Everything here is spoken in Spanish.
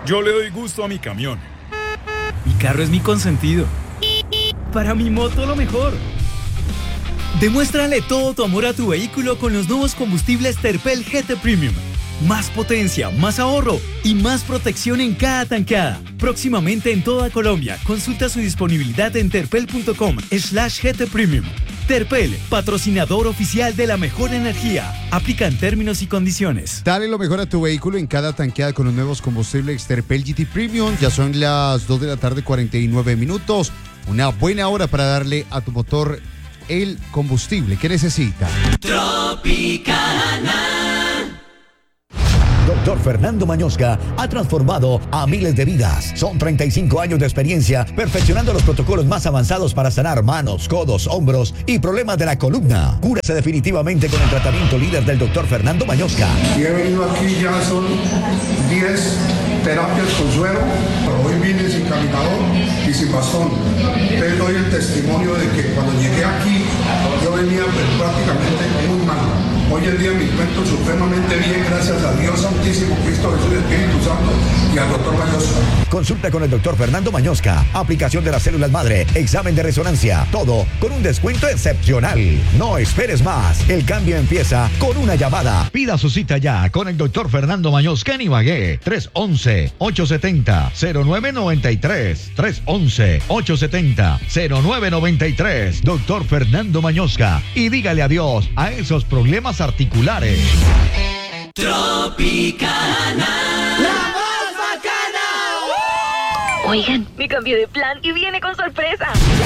Yo le doy gusto a mi camión. Mi carro es mi consentido. Para mi moto lo mejor. Demuéstrale todo tu amor a tu vehículo con los nuevos combustibles Terpel GT Premium. Más potencia, más ahorro y más protección en cada tanqueada. Próximamente en toda Colombia. Consulta su disponibilidad en terpel.com/GT Premium. Terpel, patrocinador oficial de la mejor energía. Aplican términos y condiciones. Dale lo mejor a tu vehículo en cada tanqueada con los nuevos combustibles Terpel GT Premium. Ya son las 2 de la tarde, 49 minutos. Una buena hora para darle a tu motor el combustible que necesita. Tropicana. Doctor Fernando Mañosca ha transformado a miles de vidas. Son 35 años de experiencia perfeccionando los protocolos más avanzados para sanar manos, codos, hombros y problemas de la columna. Cúrese definitivamente con el tratamiento líder del doctor Fernando Mañosca. Y he venido aquí, ya son 10 terapias con suero. Hoy vine sin caminador y sin bastón. Les doy el testimonio de que cuando llegué aquí, yo venía prácticamente muy mal. Hoy en día me encuentro supremamente bien, gracias a Dios Santísimo, Cristo Jesús, Espíritu Santo y al doctor Mañosca. Consulta con el doctor Fernando Mañosca. Aplicación de las células madre, examen de resonancia, todo con un descuento excepcional. No esperes más. El cambio empieza con una llamada. Pida su cita ya con el doctor Fernando Mañosca en Ibagué. 311-870-0993. 311-870-0993. Doctor Fernando Mañosca. Y dígale adiós a esos problemas articulares. Tropicana. ¡La más bacana! Oigan, me cambié de plan y viene con sorpresa.